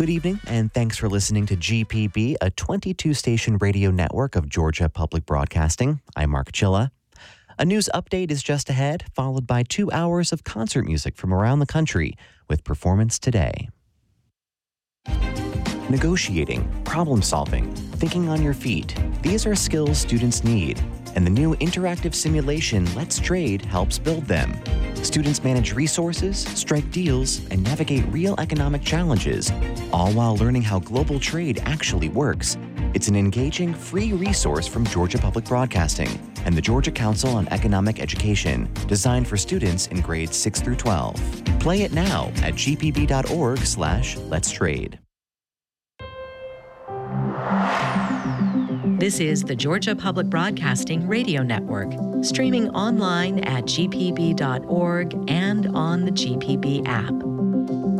Good evening, and thanks for listening to GPB, a 22-station radio network of Georgia Public Broadcasting. I'm Mark Chilla. A news update is just ahead, followed by 2 hours of concert music from around the country with Performance Today. Negotiating, problem-solving, thinking on your feet. These are skills students need, and the new interactive simulation Let's Trade helps build them. Students manage resources, strike deals, and navigate real economic challenges, all while learning how global trade actually works. It's an engaging, free resource from Georgia Public Broadcasting and the Georgia Council on Economic Education, designed for students in grades 6 through 12. Play it now at gpb.org/Let's Trade. This is the Georgia Public Broadcasting Radio Network, streaming online at gpb.org and on the GPB app.